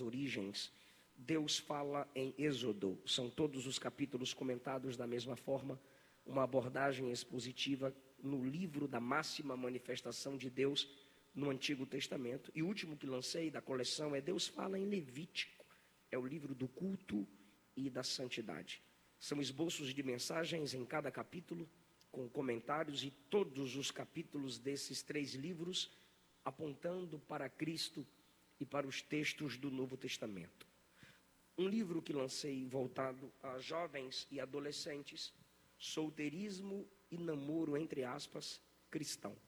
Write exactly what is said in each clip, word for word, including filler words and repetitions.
origens, Deus fala em Êxodo. São todos os capítulos comentados da mesma forma, uma abordagem expositiva no livro da máxima manifestação de Deus no Antigo Testamento. E o último que lancei da coleção é Deus fala em Levítico. É o livro do culto e da santidade. São esboços de mensagens em cada capítulo, com comentários, e todos os capítulos desses três livros apontando para Cristo e para os textos do Novo Testamento. Um livro que lancei voltado a jovens e adolescentes, solteirismo e namoro, entre aspas, cristão.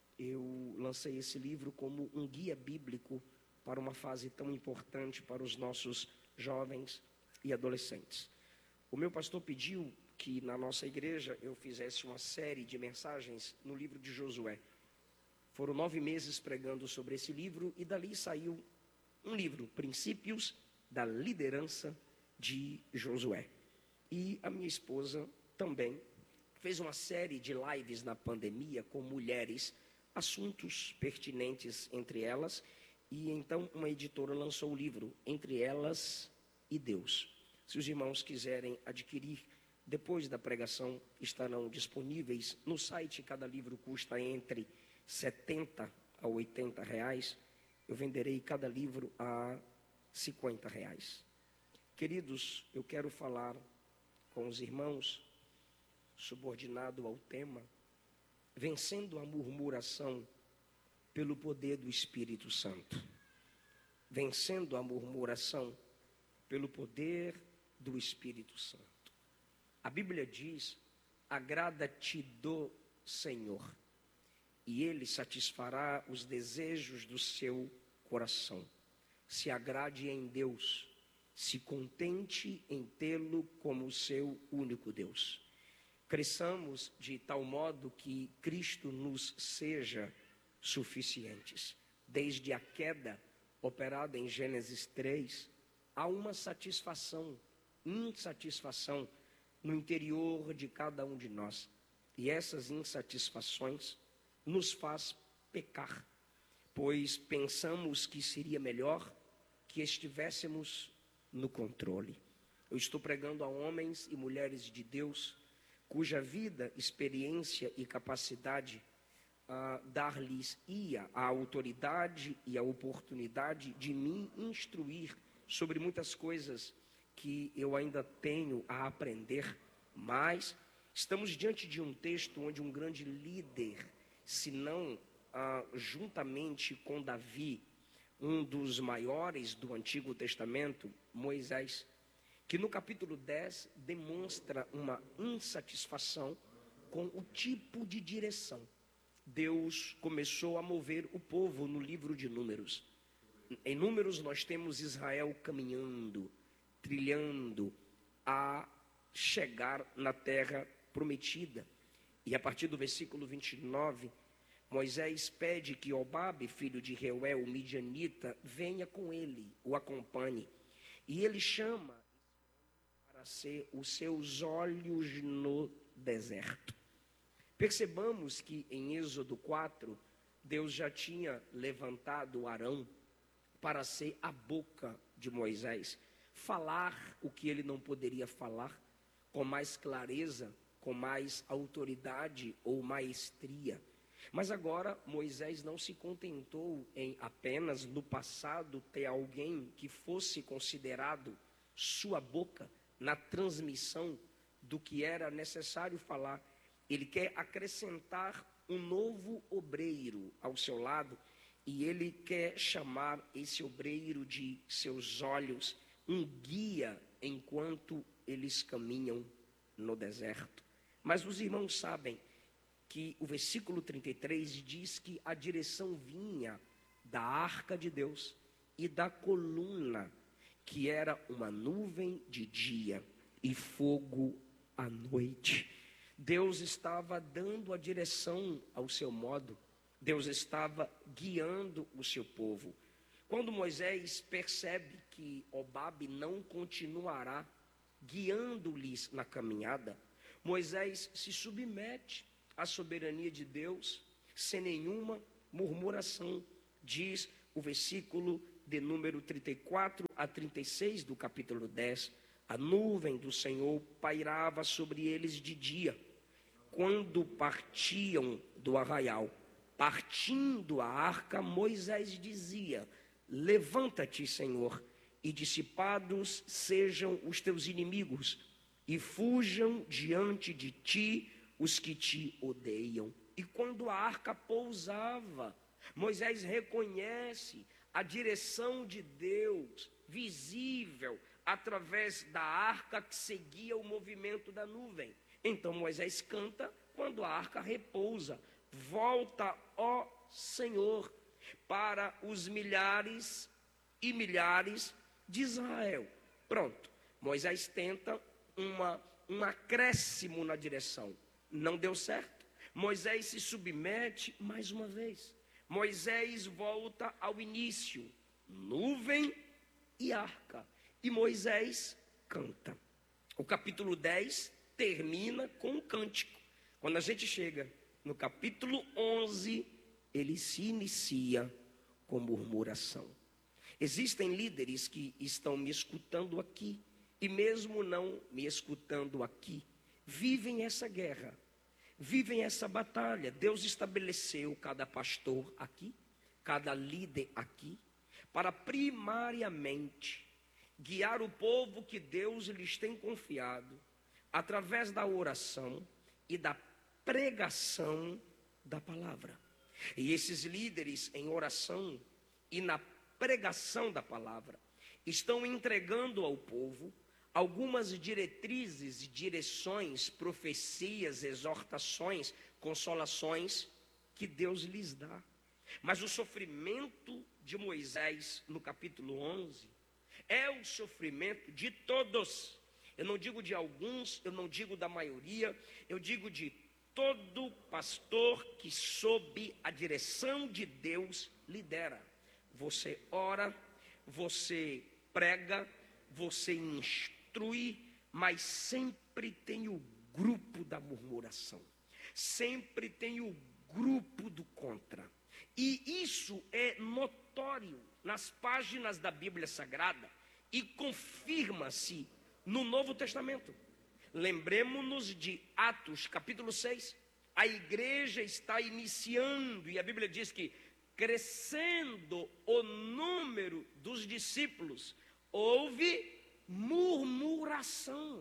Eu lancei esse livro como um guia bíblico para uma fase tão importante para os nossos jovens e adolescentes. O meu pastor pediu que na nossa igreja eu fizesse uma série de mensagens no livro de Josué. Foram nove meses pregando sobre esse livro e dali saiu um livro, Princípios da Liderança de Josué. E a minha esposa também fez uma série de lives na pandemia com mulheres, assuntos pertinentes entre elas, e então uma editora lançou o livro Entre Elas e Deus. Se os irmãos quiserem adquirir, depois da pregação estarão disponíveis no site. Cada livro custa entre setenta a oitenta reais. Eu venderei cada livro a cinquenta reais. Queridos, eu quero falar com os irmãos, subordinado ao tema, vencendo a murmuração pelo poder do Espírito Santo. Vencendo a murmuração pelo poder do Espírito Santo. A Bíblia diz: agrada-te do Senhor, e Ele satisfará os desejos do seu coração. Se agrade em Deus, se contente em tê-lo como seu único Deus. Cresçamos de tal modo que Cristo nos seja suficientes. Desde a queda operada em Gênesis três, há uma satisfação, insatisfação no interior de cada um de nós. E essas insatisfações nos faz pecar, pois pensamos que seria melhor que estivéssemos no controle. Eu estou pregando a homens e mulheres de Deus, cuja vida, experiência e capacidade uh, dar-lhes ia a autoridade e a oportunidade de me instruir sobre muitas coisas que eu ainda tenho a aprender, mas estamos diante de um texto onde um grande líder, se não ah, juntamente com Davi, um dos maiores do Antigo Testamento, Moisés, que no capítulo dez demonstra uma insatisfação com o tipo de direção. Deus começou a mover o povo no livro de Números. Em Números nós temos Israel caminhando, trilhando a chegar na terra prometida. E a partir do versículo vinte e nove, Moisés pede que Obabe, filho de Reuel, o midianita, venha com ele, o acompanhe. E ele chama para ser os seus olhos no deserto. Percebamos que em Êxodo quatro, Deus já tinha levantado Arão para ser a boca de Moisés, falar o que ele não poderia falar, com mais clareza, com mais autoridade ou maestria. Mas agora Moisés não se contentou em apenas no passado ter alguém que fosse considerado sua boca na transmissão do que era necessário falar. Ele quer acrescentar um novo obreiro ao seu lado, e ele quer chamar esse obreiro de seus olhos, um guia enquanto eles caminham no deserto. Mas os irmãos sabem que o versículo trinta e três diz que a direção vinha da arca de Deus e da coluna, que era uma nuvem de dia e fogo à noite. Deus estava dando a direção ao seu modo, Deus estava guiando o seu povo. Quando Moisés percebe que Obabe não continuará guiando-lhes na caminhada, Moisés se submete à soberania de Deus sem nenhuma murmuração. Diz o versículo de número trinta e quatro a trinta e seis do capítulo dez, a nuvem do Senhor pairava sobre eles de dia, quando partiam do arraial. Partindo a arca, Moisés dizia: levanta-te, Senhor, e dissipados sejam os teus inimigos, e fujam diante de ti os que te odeiam. E quando a arca pousava, Moisés reconhece a direção de Deus, visível, através da arca que seguia o movimento da nuvem. Então Moisés canta quando a arca repousa: volta, ó Senhor, para os milhares e milhares de Israel. Pronto, Moisés tenta uma, um acréscimo na direção. Não deu certo. Moisés se submete mais uma vez. Moisés volta ao início: nuvem e arca. E Moisés canta. O capítulo dez termina com um cântico. Quando a gente chega no capítulo onze, ele se inicia com murmuração. Existem líderes que estão me escutando aqui, e mesmo não me escutando aqui, vivem essa guerra, vivem essa batalha. Deus estabeleceu cada pastor aqui, cada líder aqui, para primariamente guiar o povo que Deus lhes tem confiado, através da oração e da pregação da palavra. E esses líderes em oração e na pregação da palavra estão entregando ao povo algumas diretrizes e direções, profecias, exortações, consolações que Deus lhes dá. Mas o sofrimento de Moisés no capítulo onze é o sofrimento de todos. Eu não digo de alguns, eu não digo da maioria, eu digo de todo pastor que sob a direção de Deus lidera. Você ora, você prega, você instrui, mas sempre tem o grupo da murmuração, sempre tem o grupo do contra. E isso é notório nas páginas da Bíblia Sagrada e confirma-se no Novo Testamento. Lembremos-nos de Atos capítulo seis. A igreja está iniciando e a Bíblia diz que, crescendo o número dos discípulos, houve murmuração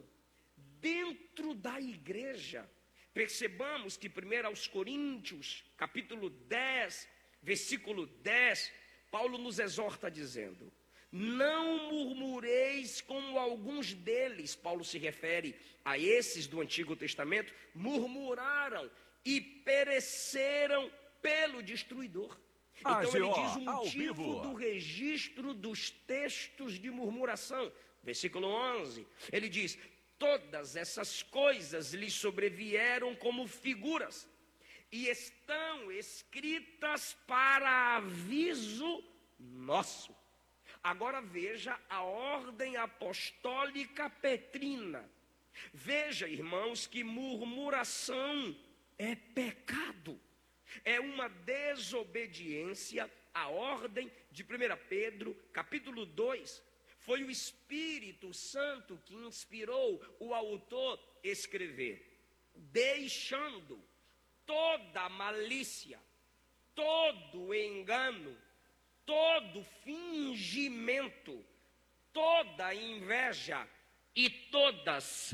dentro da igreja. Percebamos que primeiro aos Coríntios, capítulo dez, versículo dez, Paulo nos exorta dizendo: não murmureis como alguns deles. Paulo se refere a esses do Antigo Testamento, murmuraram e pereceram pelo destruidor. Então ele diz o motivo do registro dos textos de murmuração. Versículo onze, ele diz: todas essas coisas lhes sobrevieram como figuras e estão escritas para aviso nosso. Agora veja a ordem apostólica petrina. Veja, irmãos, que murmuração é pecado. É uma desobediência à ordem de primeira Pedro, capítulo dois. Foi o Espírito Santo que inspirou o autor a escrever: deixando toda malícia, todo engano, todo fingimento, toda inveja e todas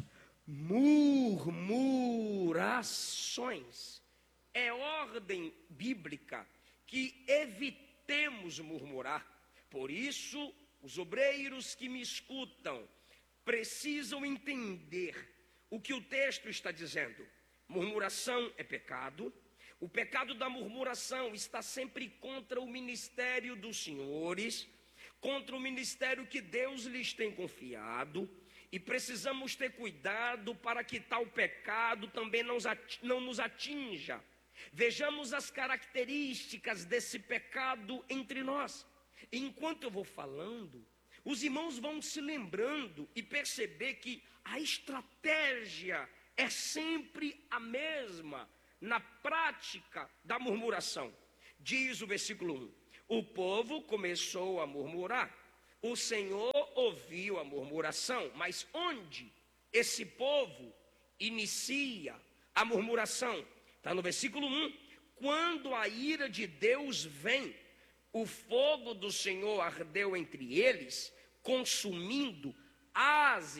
murmurações. É ordem bíblica que evitemos murmurar. Por isso, os obreiros que me escutam precisam entender o que o texto está dizendo. Murmuração é pecado. O pecado da murmuração está sempre contra o ministério dos senhores, contra o ministério que Deus lhes tem confiado, e precisamos ter cuidado para que tal pecado também não nos atinja. Vejamos as características desse pecado entre nós. Enquanto eu vou falando, os irmãos vão se lembrando e perceber que a estratégia é sempre a mesma na prática da murmuração. Diz o versículo um: O povo começou a murmurar. O Senhor ouviu a murmuração, mas onde esse povo inicia a murmuração? Está no versículo um. Quando a ira de Deus vem, o fogo do Senhor ardeu entre eles, consumindo as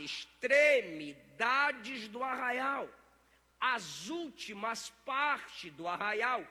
extremidades do arraial, as últimas partes do arraial,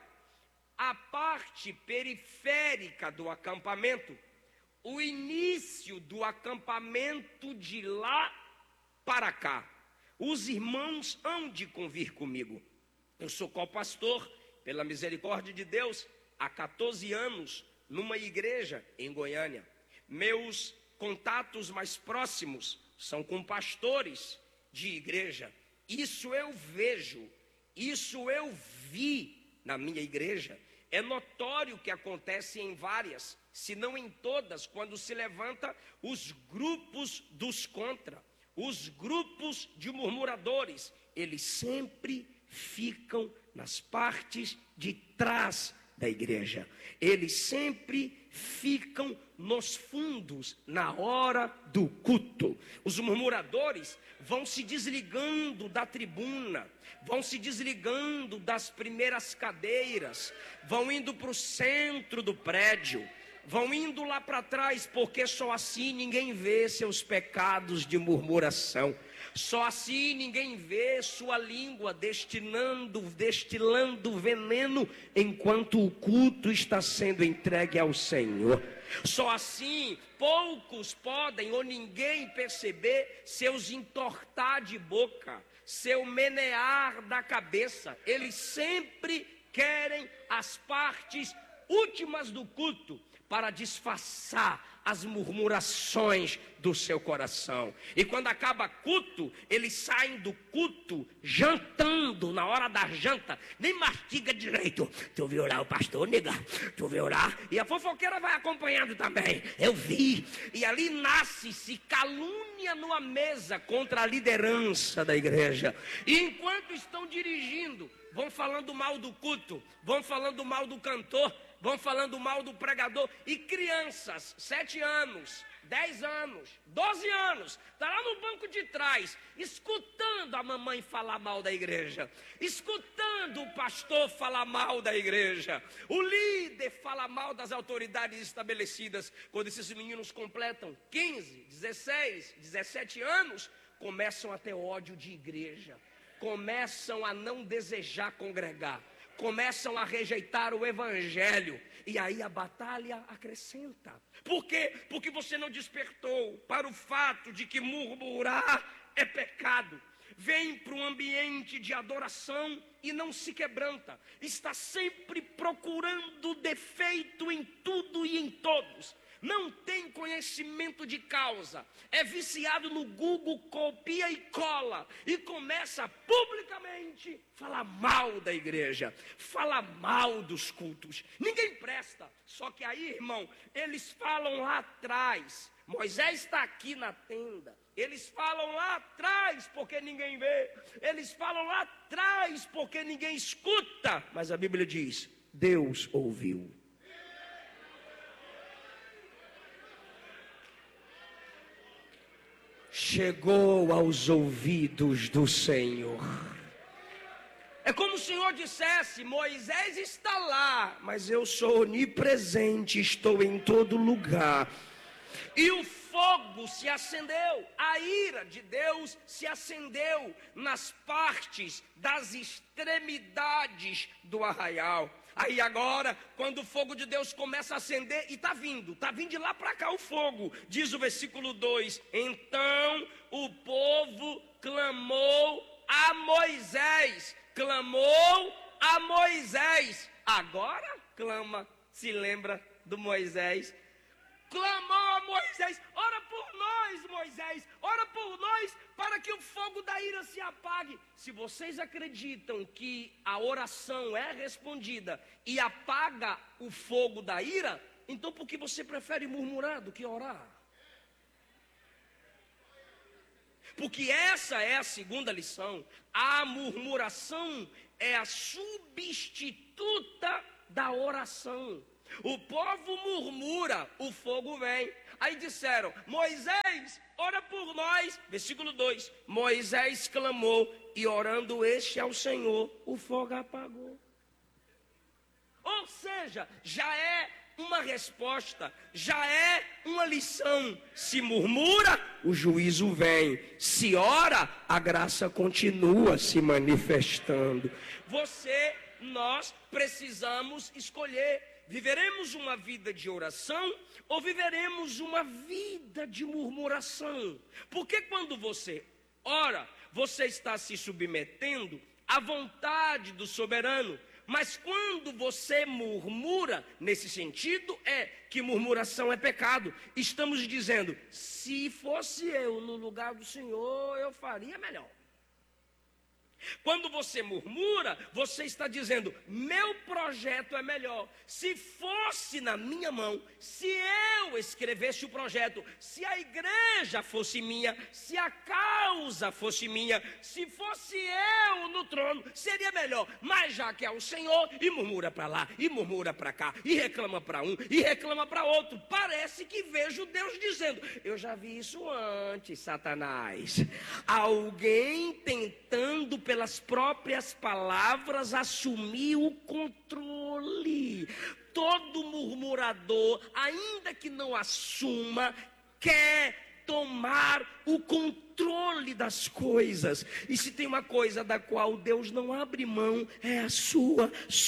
a parte periférica do acampamento, o início do acampamento de lá para cá. Os irmãos hão de convir comigo. Eu sou co-pastor, pela misericórdia de Deus, há quatorze anos, numa igreja em Goiânia. Meus contatos mais próximos são com pastores de igreja. Isso eu vejo, isso eu vi na minha igreja. É notório que acontece em várias, se não em todas, quando se levanta os grupos dos contra, os grupos de murmuradores. Eles sempre ficam nas partes de trás da igreja. Eles sempre ficam nos fundos na hora do culto. Os murmuradores vão se desligando da tribuna, vão se desligando das primeiras cadeiras, vão indo para o centro do prédio, vão indo lá para trás, porque só assim ninguém vê seus pecados de murmuração. Só assim ninguém vê sua língua destinando, destilando veneno enquanto o culto está sendo entregue ao Senhor. Só assim poucos podem ou ninguém perceber seus entortar de boca, seu menear da cabeça. Eles sempre querem as partes últimas do culto para disfarçar as murmurações do seu coração. E quando acaba culto, eles saem do culto jantando, na hora da janta, nem mastiga direito. Tu viu lá o pastor, nega? Tu viu lá? E a fofoqueira vai acompanhando também. Eu vi. E ali nasce-se calúnia numa mesa contra a liderança da igreja. E enquanto estão dirigindo, vão falando mal do culto, vão falando mal do cantor, vão falando mal do pregador. E crianças, sete anos, dez anos, doze anos, está lá no banco de trás, escutando a mamãe falar mal da igreja, escutando o pastor falar mal da igreja, o líder falar mal das autoridades estabelecidas. Quando esses meninos completam quinze, dezesseis, dezessete anos, começam a ter ódio de igreja, começam a não desejar congregar, começam a rejeitar o evangelho. E aí a batalha acrescenta. Por quê? Porque você não despertou para o fato de que murmurar é pecado. Vem para um ambiente de adoração e não se quebranta. Está sempre procurando defeito em tudo e em todos. Não tem conhecimento de causa, é viciado no Google, copia e cola, e começa publicamente a falar mal da igreja, falar mal dos cultos. Ninguém presta. Só que aí, irmão, eles falam lá atrás. Moisés está aqui na tenda. Eles falam lá atrás porque ninguém vê. Eles falam lá atrás porque ninguém escuta. Mas a Bíblia diz: Deus ouviu. Chegou aos ouvidos do Senhor. É como se o Senhor dissesse: Moisés está lá, mas eu sou onipresente, estou em todo lugar. E o fogo se acendeu, a ira de Deus se acendeu nas partes das extremidades do arraial. Aí agora, quando o fogo de Deus começa a acender, e está vindo, está vindo de lá para cá o fogo, diz o versículo dois: então o povo clamou a Moisés, clamou a Moisés. Agora clama, se lembra do Moisés. Clamou a Moisés: ora por nós, Moisés, ora por nós, para que o fogo da ira se apague. Se vocês acreditam que a oração é respondida e apaga o fogo da ira, então por que você prefere murmurar do que orar? Porque essa é a segunda lição. A murmuração é a substituta da oração. O povo murmura, o fogo vem. Aí disseram: Moisés, ora por nós. Versículo dois: Moisés clamou, e orando este ao Senhor, o fogo apagou. Ou seja, já é uma resposta, já é uma lição. Se murmura, o juízo vem. Se ora, a graça continua se manifestando. Você, nós precisamos escolher. Viveremos uma vida de oração ou viveremos uma vida de murmuração? Porque quando você ora, você está se submetendo à vontade do soberano. Mas quando você murmura, nesse sentido, é que murmuração é pecado. Estamos dizendo: se fosse eu no lugar do Senhor, eu faria melhor. Quando você murmura, você está dizendo: meu projeto é melhor. Se fosse na minha mão, se eu escrevesse o projeto, se a igreja fosse minha, se a causa fosse minha, se fosse eu no trono, seria melhor. Mas já que é o Senhor, e murmura para lá, e murmura para cá, e reclama para um, e reclama para outro. Parece que vejo Deus dizendo: eu já vi isso antes, Satanás. Alguém tentando pelas próprias palavras assumir o controle. Todo murmurador, ainda que não assuma, quer tomar o controle das coisas. E se tem uma coisa da qual Deus não abre mão, é a sua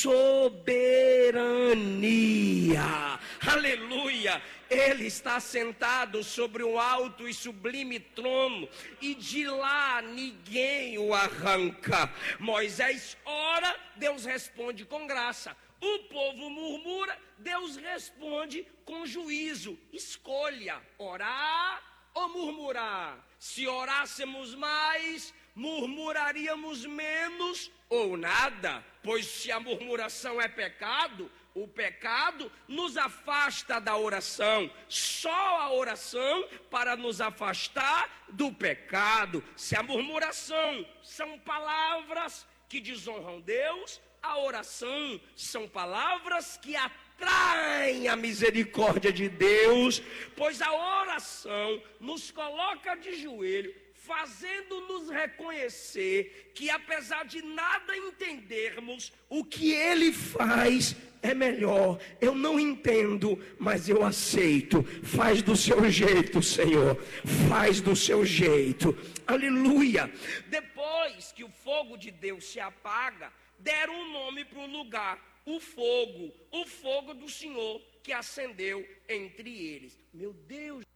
soberania. Aleluia! Ele está sentado sobre um alto e sublime trono, e de lá ninguém o arranca. Moisés ora, Deus responde com graça. O povo murmura, Deus responde com juízo. Escolha orar ou murmurar. Se orássemos mais, murmuraríamos menos ou nada. Pois se a murmuração é pecado, o pecado nos afasta da oração. Só a oração para nos afastar do pecado. Se a murmuração são palavras que desonram Deus, a oração são palavras que atraem a misericórdia de Deus. Pois a oração nos coloca de joelho, fazendo-nos reconhecer que, apesar de nada entendermos, o que Ele faz é melhor. Eu não entendo, mas eu aceito. Faz do seu jeito, Senhor. Faz do seu jeito. Aleluia. Depois que o fogo de Deus se apaga, deram um nome para o lugar: o fogo. O fogo do Senhor que acendeu entre eles. Meu Deus.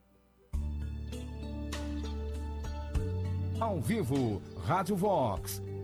Ao vivo, Rádio Vox,